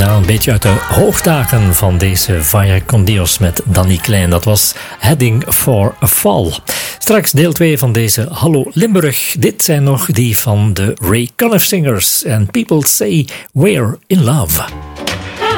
Nou, een beetje uit de hoogdagen van deze Vaya con Dios met Danny Klein. Dat was Heading for a Fall. Straks deel 2 van deze Hallo Limburg. Dit zijn nog die van de Ray Conniff Singers. En People Say We're in Love.